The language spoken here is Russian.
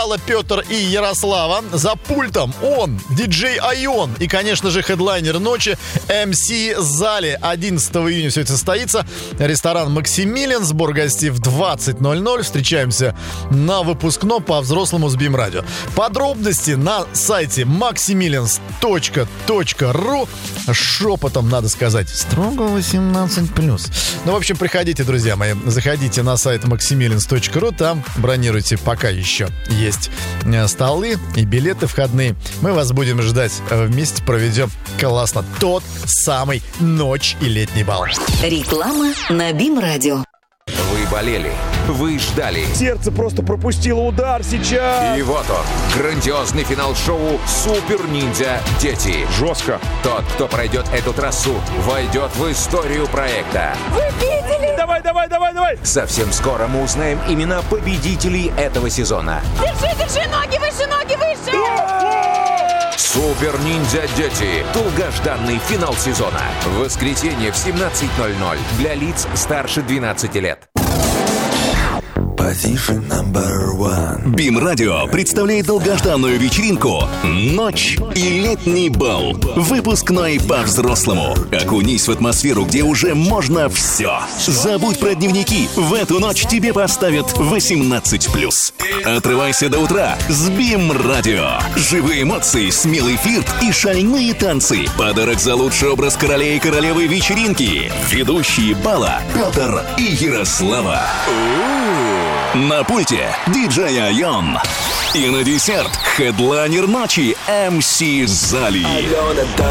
Алла, Петр и Ярослава. За пультом он, диджей Айон. И, конечно же, хедлайнер ночи МС Зали. 11 июня все это состоится. Ресторан «Максимилиан». Сбор гостей в 20:00. Встречаемся на выпускном по-взрослому с БИМ-радио. Подробности на сайте maximilians.ru. Шепотом надо сказать. Строго 18+. Ну, в общем, приходите, друзья мои. Заходите на сайт maximilians.ru. Там бронируйте, пока еще есть столы и билеты входные. Мы вас будем ждать. Вместе проведем классно тот самый ночь и летний бал. Реклама на БИМ-радио. Вы болели, вы ждали. Сердце просто пропустило удар сейчас. И вот он, грандиозный финал шоу «Супер Ниндзя Дети». Жестко. Тот, кто пройдет эту трассу, войдет в историю проекта. Вы видели? Давай. Совсем скоро мы узнаем имена победителей этого сезона. Держи, ноги выше! «Супер Ниндзя Дети». Долгожданный финал сезона. В воскресенье в 17:00 для лиц старше 12 лет. БИМ-радио представляет долгожданную вечеринку «Ночь и летний бал». Выпускной по-взрослому. Окунись в атмосферу, где уже можно все. Забудь про дневники. В эту ночь тебе поставят 18+. Отрывайся до утра с БИМ-радио. Живые эмоции, смелый флирт и шальные танцы. Подарок за лучший образ короля и королевы вечеринки. Ведущие бала Петр и Ярослава. На пульте диджей Айон. И на десерт хедлайнер ночи МС Зали.